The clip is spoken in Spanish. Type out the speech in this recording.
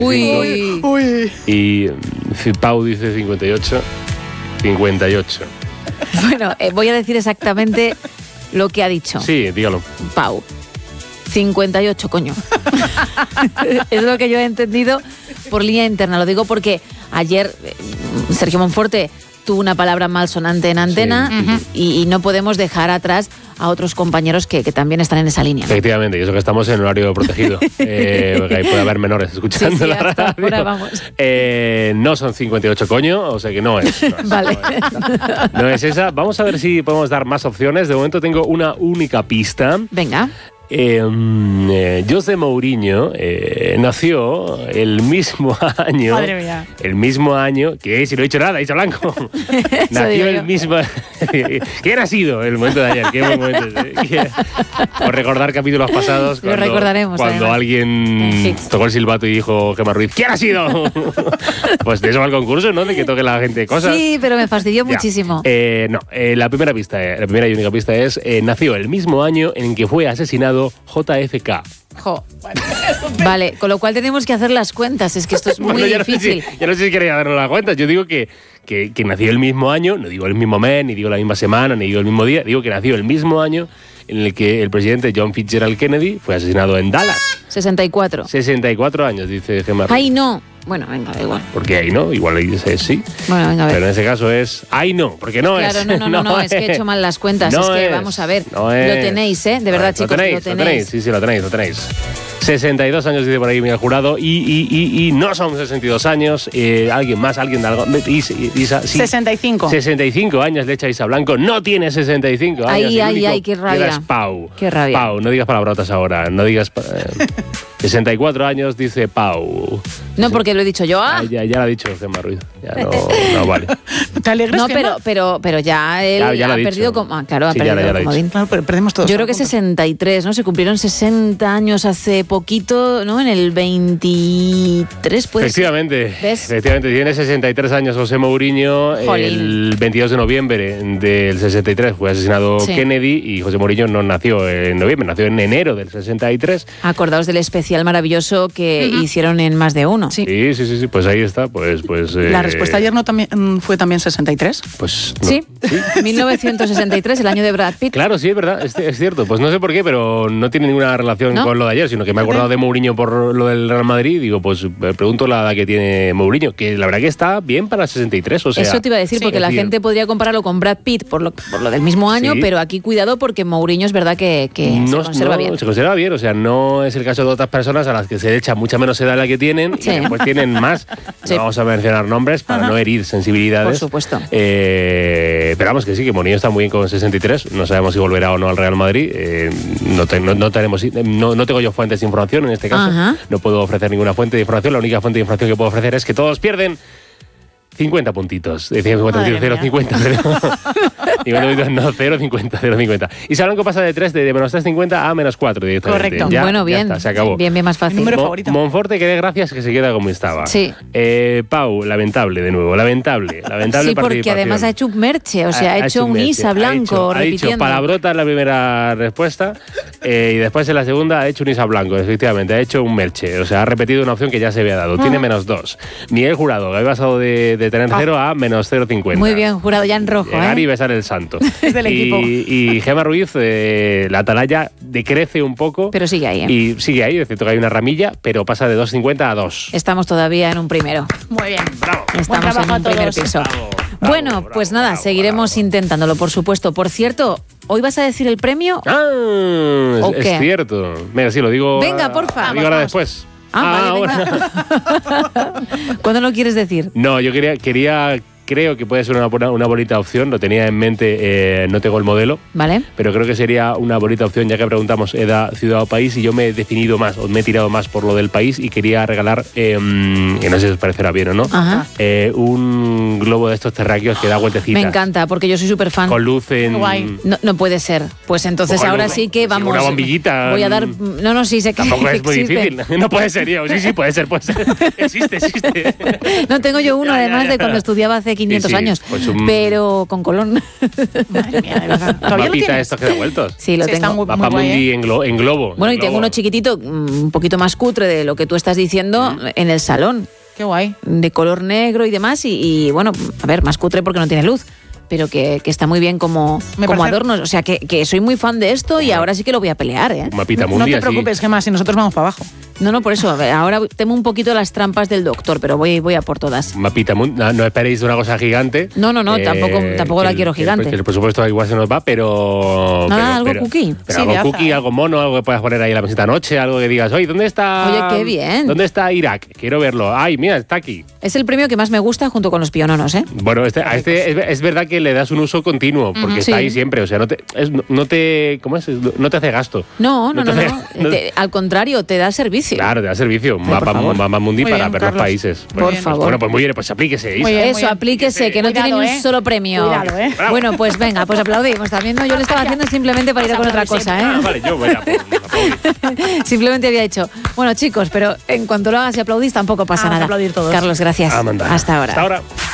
Uy. Y Pau dice 58. 58. Bueno, voy a decir exactamente lo que ha dicho. Sí, dígalo. Pau. 58, coño. Es lo que yo he entendido por línea interna. Lo digo porque ayer Sergio Monforte tuvo una palabra malsonante en antena, y no podemos dejar atrás a otros compañeros que también están en esa línea, ¿no? Efectivamente, y eso que estamos en horario protegido. Porque ahí puede haber menores escuchando la radio. Ahora vamos. No son 58 coño, o sea que no es. Vale. No es esa. Vamos a ver si podemos dar más opciones. De momento tengo una única pista. Venga. José Mourinho nació el mismo año. Madre mía. El mismo año que, si no he dicho nada, Isa Blanco. Nació el mismo. ¿Quién ha sido el momento de ayer? ¿Qué buen momento? Por recordar capítulos pasados. Lo recordaremos. Cuando además alguien tocó el silbato y dijo Gemma Ruiz, ¿quién ha sido? Pues de eso va el concurso, ¿no? De que toque la gente cosas. Sí, pero me fastidió muchísimo. La primera y única pista es: nació el mismo año en que fue asesinado JFK. Vale, con lo cual tenemos que hacer las cuentas. Es que esto es muy difícil. Yo no sé si quería darnos las cuentas. Yo digo que nació el mismo año, no digo el mismo mes, ni digo la misma semana, ni digo el mismo día. Digo que nació el mismo año en el que el presidente John Fitzgerald Kennedy fue asesinado en Dallas. 64. 64 años, dice Gemma. ¡Ay, no! Bueno, venga, da igual. Porque ahí no, igual ahí dice sí. Bueno, venga, a ver. Pero en ese caso es ¡ay, no! Porque no es. Claro, no, es que he hecho mal las cuentas. No es que, es, vamos a ver, no lo es. tenéis, ¿eh? De verdad, chicos, lo tenéis. Sí, lo tenéis. 62 años dice por ahí Miguel Jurado y no son 62 años. ¿Alguien más? ¿Alguien de algo? Isa, sí. 65. 65 años le echa Isa Blanco. No tiene 65 años. Ay, qué rabia. Es Pau. Qué rabia. Pau, no digas palabrotas ahora. No digas... 64 años dice Pau. No, porque lo he dicho yo. Ya lo ha dicho Gemma Ruiz. Ya no vale. ¿Te alegras? No, pero ya él ya ha lo perdido dicho. ha perdido ya lo el comodín. Claro, pero perdemos todos. Yo creo que 63, ¿no? Se cumplieron 60 años hace poquito, ¿no? En el 23, pues. Efectivamente. ¿Ves? Efectivamente, tiene 63 años José Mourinho. Jolín. El 22 de noviembre del 63 fue asesinado Kennedy, y José Mourinho no nació en noviembre, nació en enero del 63. Acordaos del especial maravilloso que hicieron en Más de Uno. Sí, pues ahí está. Pues la respuesta ayer no fue también 63. Pues no. Sí, 1963, el año de Brad Pitt. Claro, sí, es verdad, es cierto. Pues no sé por qué, pero no tiene ninguna relación con lo de ayer, sino que me he acordado de Mourinho por lo del Real Madrid. Digo, pues me pregunto la edad que tiene Mourinho, que la verdad que está bien para 63. O sea, eso te iba a decir, porque la gente podría compararlo con Brad Pitt por lo del mismo año, pero aquí cuidado porque Mourinho es verdad que se conserva bien. Se conserva bien, o sea, no es el caso de otras personas a las que se le echa mucha menos edad de la que tienen y después tienen más. No vamos a mencionar nombres para no herir sensibilidades. Por supuesto. Pero vamos, que sí, que Mourinho está muy bien con 63. No sabemos si volverá o no al Real Madrid. No tengo yo fuentes de información en este caso. No puedo ofrecer ninguna fuente de información. La única fuente de información que puedo ofrecer es que todos pierden 50 puntitos. Decía 50 puntitos, 0,50. 0,50. Y Isa Blanco pasa de menos 3,50 a menos 4 directamente. Correcto. Ya, bueno, bien. Ya está, se acabó. Bien más fácil. Número favorito. Monforte, que dé gracias que se queda como estaba. Sí. Pau, lamentable de nuevo. Lamentable sí, porque además ha hecho un merche. O sea, ha hecho un Isa Blanco repitiendo. Ha dicho palabrota en la primera respuesta y después en la segunda ha hecho un Isa Blanco, efectivamente. Ha hecho un merche. O sea, ha repetido una opción que ya se había dado. Tiene menos 2. Miguel Jurado, ha pasado de tener 0 a menos 0,50. Muy bien, Jurado, ya en rojo. Llegar y besar el santo. Es del equipo. Y Gemma Ruiz, la atalaya decrece un poco. Pero sigue ahí. Y sigue ahí, es cierto que hay una ramilla, pero pasa de 2,50 a 2. Estamos todavía en un primero. Muy bien. Bravo. Estamos en un primer piso. Bueno, pues nada, seguiremos intentándolo, por supuesto. Por cierto, ¿hoy vas a decir el premio? Es cierto. Mira, sí, lo digo. Venga, porfa. Lo digo ahora después. Vale, venga. ¿Cuándo lo quieres decir? No, yo creo que puede ser una bonita opción. Lo tenía en mente, no tengo el modelo. Vale. Pero creo que sería una bonita opción, ya que preguntamos edad, ciudad o país, y yo me he definido más, o me he tirado más por lo del país, y quería regalar, que no sé si os parecerá bien o no, un globo de estos terráqueos que da vueltecitas. Me encanta, porque yo soy súper fan. Con luz en... Guay. No puede ser. Pues entonces ahora sí que vamos... Una bombillita. Voy a dar... No, sí sé que tampoco es muy existe. difícil. No puede ser, yo. Sí, puede ser. Existe. No, tengo yo uno, además de cuando estudiaba hace 500 Sí, años, pues pero con colón. Madre mía, de verdad. Un ¿Todavía lo mapita tienes? estos que da vueltos. Sí, lo Sí, está tengo. muy Mapa guay, Mundi ¿eh? en globo. Bueno, y en tengo globo. uno chiquitito, un poquito más cutre de lo que tú estás diciendo, en el salón, Qué guay. de color negro y demás, y bueno, a ver, más cutre porque no tiene luz, pero que está muy bien como Me como parece- adornos. O sea, que soy muy fan de esto y ahora sí que lo voy a pelear, ¿eh? Un mapita No Mundi te así. preocupes, Gemma, si nosotros vamos para abajo. No, por eso, ahora temo un poquito las trampas del doctor, pero voy a por todas. Un mapita Mundi. No esperéis una cosa gigante. No, tampoco la quiero gigante. Que el presupuesto igual se nos va, pero... Nada, algo pero- cookie. Pero Sí, de algo aza, cookie, ¿eh? algo mono, algo que puedas poner ahí en la mesita noche, algo que digas, oye, ¿dónde está...? Oye, qué bien. ¿Dónde está Irak? Quiero verlo. Ay, mira, está aquí. Es el premio que más me gusta junto con los piononos, ¿eh? Bueno, es verdad que le das un uso continuo, porque Sí. está ahí siempre. O sea, no te ¿cómo es? No te hace gasto. No. te hace- no- Al contrario, te da servicio. Claro, te da servicio. por favor. Mapa Mundi Muy para bien, ver los Carlos. países. Muy Por bien. favor. Bueno, pues muy bien, pues aplíquese, Isa. Muy bien. Eso, aplíquese, que no Cuidado, tiene ni un solo premio. Cuidado, ¿eh? Bravo. Bueno, pues venga, pues aplaudimos también, ¿no? Yo lo estaba haciendo simplemente para ir a con otra cosa, Ah, ¿eh? vale, yo voy a aplaudir. Simplemente había dicho, bueno, chicos, pero en cuanto lo hagas y aplaudís tampoco pasa Vamos a nada. aplaudir todos. Carlos, gracias. Amanda. Hasta ahora. Hasta ahora.